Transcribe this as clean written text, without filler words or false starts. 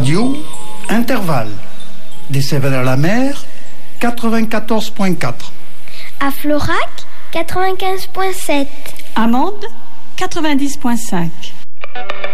Radio Intervalle. Des Cévennes-à-la-Mer, 94.4. À Florac, 95.7. À Mende, 90.5.